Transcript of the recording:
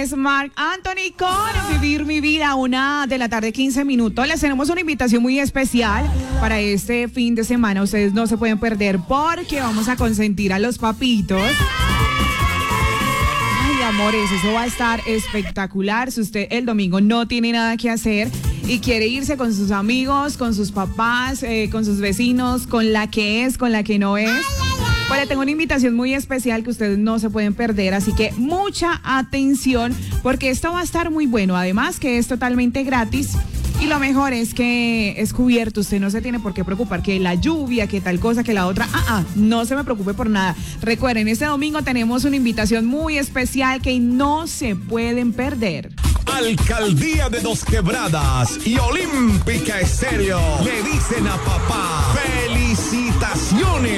es Marc Anthony con Vivir mi vida, 1:15 p.m. Les tenemos una invitación muy especial para este fin de semana. Ustedes no se pueden perder porque vamos a consentir a los papitos. Ay, amores, eso va a estar espectacular. Si usted el domingo no tiene nada que hacer y quiere irse con sus amigos, con sus papás, con sus vecinos, con la que es, con la que no es, pues le tengo una invitación muy especial que ustedes no se pueden perder, así que mucha atención porque esto va a estar muy bueno, además que es totalmente gratis y lo mejor es que es cubierto, usted no se tiene por qué preocupar que la lluvia, que tal cosa, que la otra, no se me preocupe por nada. Recuerden, este domingo tenemos una invitación muy especial que no se pueden perder. Alcaldía de Dos Quebradas y Olímpica Estéreo le dicen a papá, ¡felicitaciones!